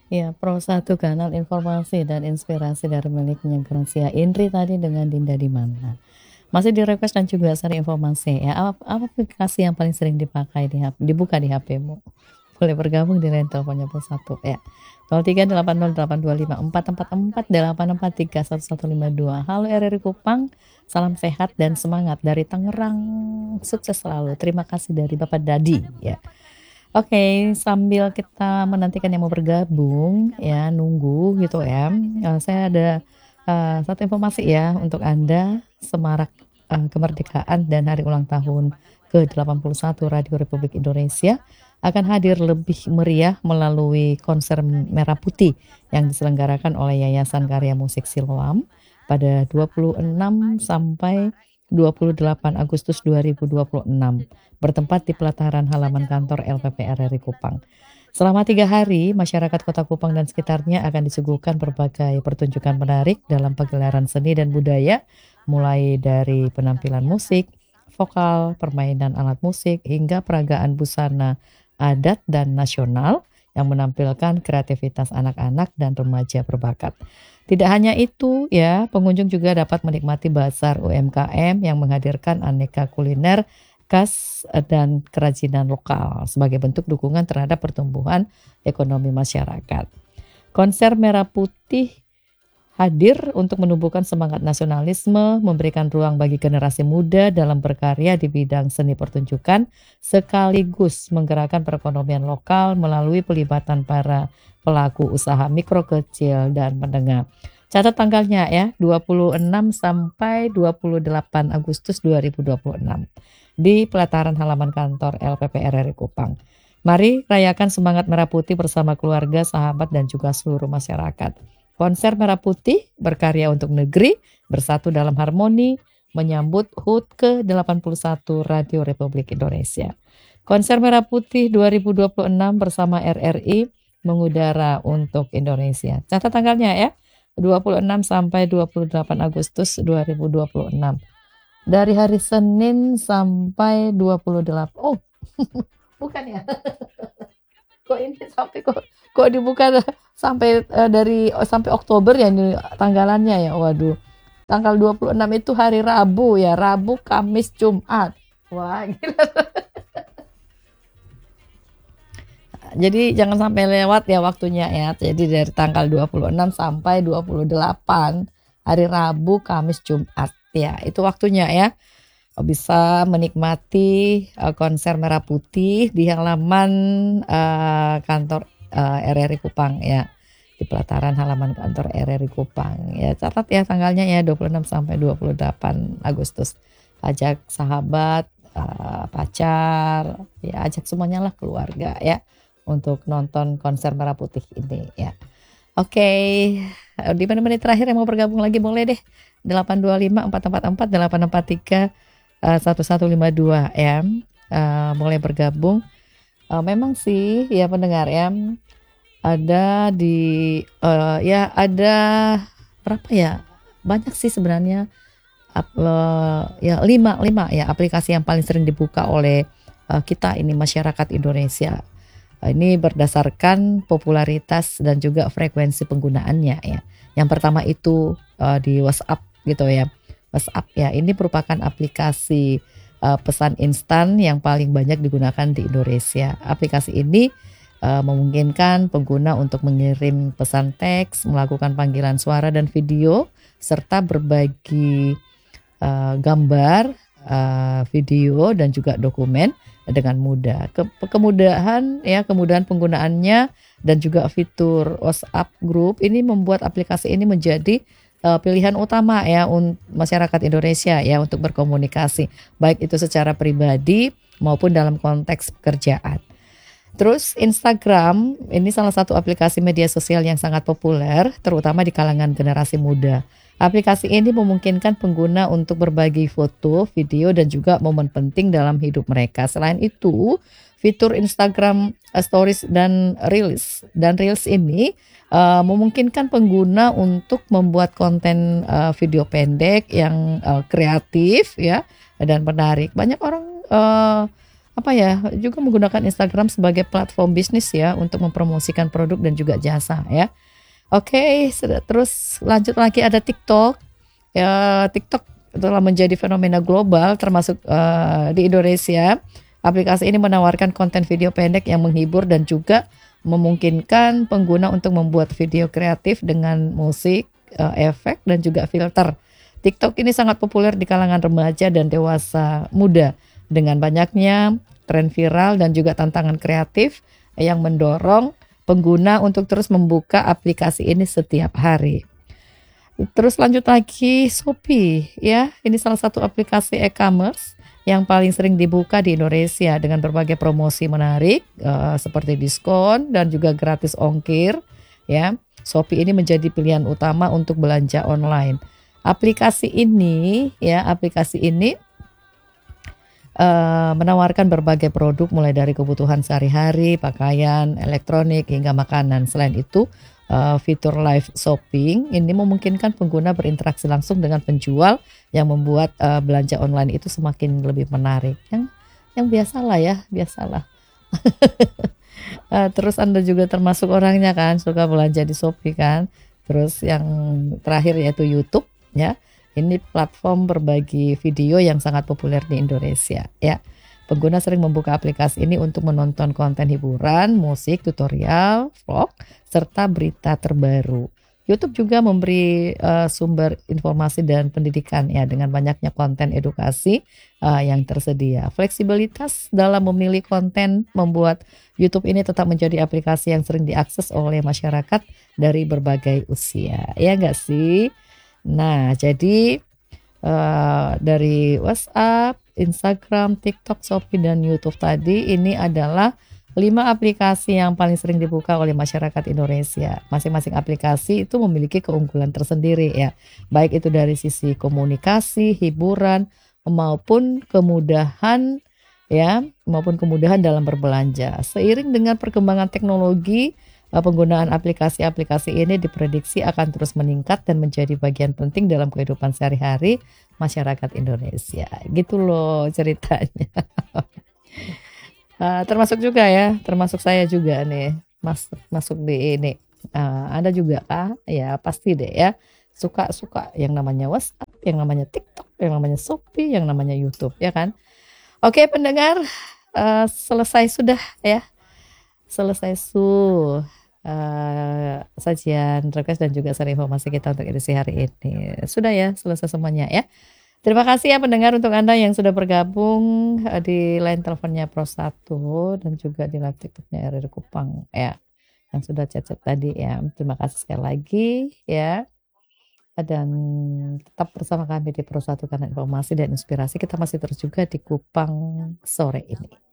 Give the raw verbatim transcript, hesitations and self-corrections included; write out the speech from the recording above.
Ya, Pro satu kanal informasi dan inspirasi dari miliknya Gracia Indri tadi dengan Dinda di mana. Masih di request dan juga sering informasi ya. Apa, apa aplikasi yang paling sering dipakai di H P, dibuka di H P-mu? Boleh bergabung di line teleponnya Pro satu ya. nol tiga delapan nol delapan dua lima empat empat empat delapan empat tiga satu satu lima dua. Halo R R I Kupang, salam sehat dan semangat dari Tangerang. Sukses selalu. Terima kasih dari Bapak Dadi ya. Oke, sambil kita menantikan yang mau bergabung, ya nunggu gitu ya. Eh, saya ada eh, satu informasi ya untuk Anda, Semarak eh, Kemerdekaan dan Hari Ulang Tahun ke delapan puluh satu Radio Republik Indonesia akan hadir lebih meriah melalui konser Merah Putih yang diselenggarakan oleh Yayasan Karya Musik Siloam pada dua puluh enam sampai dua puluh delapan Agustus dua ribu dua puluh enam bertempat di pelataran halaman kantor L P P R R I Kupang. Selama tiga hari, masyarakat Kota Kupang dan sekitarnya akan disuguhkan berbagai pertunjukan menarik dalam pagelaran seni dan budaya, mulai dari penampilan musik, vokal, permainan alat musik, hingga peragaan busana adat dan nasional yang menampilkan kreativitas anak-anak dan remaja berbakat. Tidak hanya itu ya, pengunjung juga dapat menikmati bazar U M K M yang menghadirkan aneka kuliner khas dan kerajinan lokal sebagai bentuk dukungan terhadap pertumbuhan ekonomi masyarakat. Konser Merah Putih hadir untuk menumbuhkan semangat nasionalisme, memberikan ruang bagi generasi muda dalam berkarya di bidang seni pertunjukan, sekaligus menggerakkan perekonomian lokal melalui pelibatan para pelaku usaha mikro, kecil, dan menengah. Catat tanggalnya ya, dua puluh enam sampai dua puluh delapan Agustus dua ribu dua puluh enam di pelataran halaman kantor L P P R R I Kupang. Mari rayakan semangat Merah Putih bersama keluarga, sahabat, dan juga seluruh masyarakat. Konser Merah Putih berkarya untuk negeri, bersatu dalam harmoni, menyambut H U T ke delapan puluh satu Radio Republik Indonesia. Konser Merah Putih dua ribu dua puluh enam bersama R R I mengudara untuk Indonesia. Catat tanggalnya ya, dua puluh enam sampai dua puluh delapan Agustus dua ribu dua puluh enam. Dari hari Senin sampai dua puluh delapan. Oh, bukan ya? Kok ini sampai kok kok dibuka sampai uh, dari oh, sampai Oktober ya ini tanggalannya ya. Waduh. Tanggal dua puluh enam itu hari Rabu ya, Rabu, Kamis, Jumat. Wah, gila. Jadi jangan sampai lewat ya waktunya ya. Jadi dari tanggal dua puluh enam sampai dua puluh delapan hari Rabu, Kamis, Jumat ya. Itu waktunya ya. Bisa menikmati uh, konser Merah Putih di halaman uh, kantor uh, R R I Kupang ya, di pelataran halaman kantor R R I Kupang ya. Catat ya tanggalnya ya, dua puluh enam sampai dua puluh delapan Agustus. Ajak sahabat, uh, pacar ya, ajak semuanya lah, keluarga ya, untuk nonton konser Merah Putih ini ya. Oke, okay. Di menit-menit terakhir yang mau bergabung lagi boleh deh, delapan dua lima empat empat empat delapan empat tiga satu satu lima dua ya, uh, mulai bergabung. Uh, memang sih ya pendengar ya, ada di uh, ya ada berapa ya, banyak sih sebenarnya, uh, ya lima lima ya aplikasi yang paling sering dibuka oleh uh, kita ini masyarakat Indonesia. Uh, ini berdasarkan popularitas dan juga frekuensi penggunaannya ya. Yang pertama itu uh, di WhatsApp gitu ya. WhatsApp ya, ini merupakan aplikasi uh, pesan instan yang paling banyak digunakan di Indonesia. Aplikasi ini uh, memungkinkan pengguna untuk mengirim pesan teks, melakukan panggilan suara dan video, serta berbagi uh, gambar, uh, video dan juga dokumen dengan mudah. Ke- kemudahan ya, kemudahan penggunaannya dan juga fitur WhatsApp Group ini membuat aplikasi ini menjadi Uh, pilihan utama ya untuk masyarakat Indonesia ya untuk berkomunikasi, baik itu secara pribadi maupun dalam konteks pekerjaan. Terus Instagram ini salah satu aplikasi media sosial yang sangat populer terutama di kalangan generasi muda. Aplikasi ini memungkinkan pengguna untuk berbagi foto, video dan juga momen penting dalam hidup mereka. Selain itu, fitur Instagram uh, Stories dan Reels dan Reels ini Uh, memungkinkan pengguna untuk membuat konten uh, video pendek yang uh, kreatif ya dan menarik. Banyak orang uh, apa ya, juga menggunakan Instagram sebagai platform bisnis ya untuk mempromosikan produk dan juga jasa ya. Oke, sudah terus lanjut lagi ada TikTok. Ya, TikTok telah menjadi fenomena global termasuk eh, di Indonesia. Aplikasi ini menawarkan konten video pendek yang menghibur dan juga memungkinkan pengguna untuk membuat video kreatif dengan musik, eh, efek dan juga filter. TikTok ini sangat populer di kalangan remaja dan dewasa muda dengan banyaknya tren viral dan juga tantangan kreatif yang mendorong pengguna untuk terus membuka aplikasi ini setiap hari. Terus lanjut lagi Shopee ya, ini salah satu aplikasi e-commerce yang paling sering dibuka di Indonesia dengan berbagai promosi menarik eh, seperti diskon dan juga gratis ongkir ya. Shopee ini menjadi pilihan utama untuk belanja online. Aplikasi ini ya, aplikasi ini eh, menawarkan berbagai produk mulai dari kebutuhan sehari-hari, pakaian, elektronik hingga makanan. Selain itu, eh, fitur live shopping ini memungkinkan pengguna berinteraksi langsung dengan penjual yang membuat eh, belanja online itu semakin lebih menarik. Yang yang biasalah ya, biasalah. Eh, terus Anda juga termasuk orangnya kan suka belanja di Shopee kan. Terus yang terakhir yaitu YouTube ya. Ini platform berbagi video yang sangat populer di Indonesia ya. Pengguna sering membuka aplikasi ini untuk menonton konten hiburan, musik, tutorial, vlog, serta berita terbaru. YouTube juga memberi uh, sumber informasi dan pendidikan ya dengan banyaknya konten edukasi uh, yang tersedia. Fleksibilitas dalam memilih konten membuat YouTube ini tetap menjadi aplikasi yang sering diakses oleh masyarakat dari berbagai usia. Ya enggak sih? Nah, jadi uh, dari WhatsApp, Instagram, TikTok, Shopee, dan YouTube tadi ini adalah lima aplikasi yang paling sering dibuka oleh masyarakat Indonesia. Masing-masing aplikasi itu memiliki keunggulan tersendiri ya. Baik itu dari sisi komunikasi, hiburan, maupun kemudahan ya, maupun kemudahan dalam berbelanja. Seiring dengan perkembangan teknologi, penggunaan aplikasi-aplikasi ini diprediksi akan terus meningkat dan menjadi bagian penting dalam kehidupan sehari-hari masyarakat Indonesia. Gitu loh ceritanya. Uh, termasuk juga ya, termasuk saya juga nih, masuk masuk di ini. Uh, Anda juga kah? Ya pasti deh ya. Suka-suka yang namanya WhatsApp, yang namanya TikTok, yang namanya Shopee, yang namanya YouTube ya kan? Oke pendengar, uh, selesai sudah ya, selesai su uh, sajian request dan juga share informasi kita untuk edisi hari ini. Sudah ya, selesai semuanya ya. Terima kasih ya pendengar untuk Anda yang sudah bergabung di line teleponnya Pro satu dan juga di live TikToknya R R Kupang ya. Yang sudah chat-chat tadi ya. Terima kasih sekali lagi ya. Dan tetap bersama kami di Pro satu karena informasi dan inspirasi kita masih terus juga di Kupang sore ini.